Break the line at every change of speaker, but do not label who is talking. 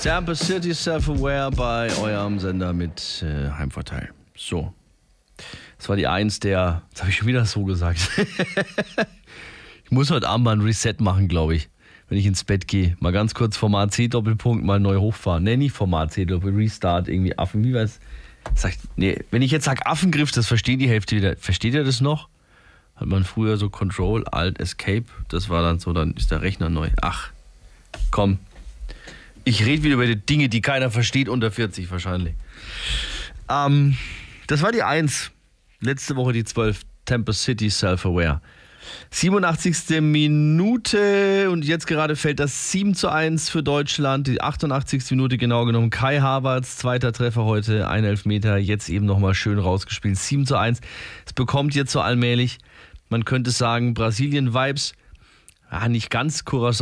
Tampa City Self-Aware bei eurem Sender mit Heimvorteil. So. Das war die 1 der... Jetzt habe ich schon wieder so gesagt. Ich muss heute Abend mal ein Reset machen, glaube ich. Wenn ich ins Bett gehe. Mal ganz kurz Format C-Doppelpunkt mal neu hochfahren. Nee, nicht Format C-Doppelpunkt, Restart, irgendwie Affen. Wie weiß... wenn ich jetzt sage Affengriff, das versteht die Hälfte wieder. Versteht ihr das noch? Hat man früher so Control, Alt, Escape. Das war dann so, dann ist der Rechner neu. Ach, komm. Ich rede wieder über die Dinge, die keiner versteht, unter 40 wahrscheinlich. Das war die 1. Letzte Woche die 12. Tampa City Self-Aware. 87. Minute und jetzt gerade fällt das 7:1 für Deutschland. Die 88. Minute genau genommen. Kai Havertz, zweiter Treffer heute, ein Elfmeter, jetzt eben nochmal schön rausgespielt. 7:1. Es bekommt jetzt so allmählich, man könnte sagen, Brasilien-Vibes. Nicht ganz, Curaçao